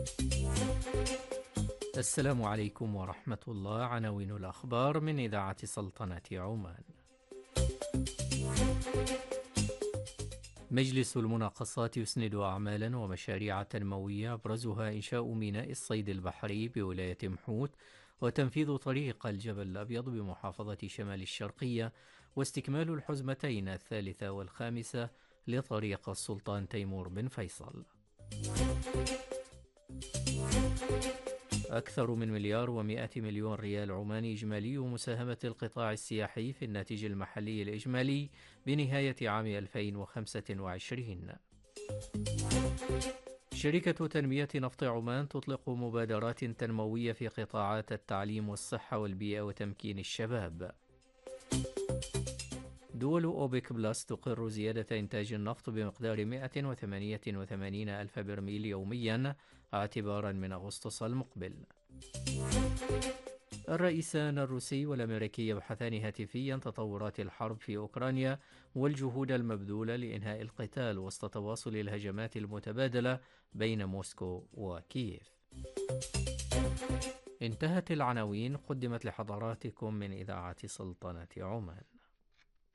السلام عليكم ورحمة الله. عناوين الأخبار من إذاعة سلطنة عمان. مجلس المناقصات يسند أعمالا ومشاريع تنموية أبرزها إنشاء ميناء الصيد البحري بولاية محوت، وتنفيذ طريق الجبل الأبيض بمحافظة شمال الشرقية، واستكمال الحزمتين الثالثة والخامسة لطريق السلطان تيمور بن فيصل. أكثر من 1,100,000,000 ريال عماني إجمالي مساهمة القطاع السياحي في الناتج المحلي الإجمالي بنهاية عام 2025. شركة تنمية نفط عمان تطلق مبادرات تنموية في قطاعات التعليم والصحة والبيئة وتمكين الشباب. دول أوبك بلس تقر زيادة إنتاج النفط بمقدار 188 ألف برميل يوميا اعتبارا من أغسطس المقبل. الرئيسان الروسي والأمريكي يبحثان هاتفيا تطورات الحرب في أوكرانيا والجهود المبذولة لإنهاء القتال وسط تواصل الهجمات المتبادلة بين موسكو وكييف. انتهت العناوين، قدمت لحضراتكم من إذاعة سلطنة عمان.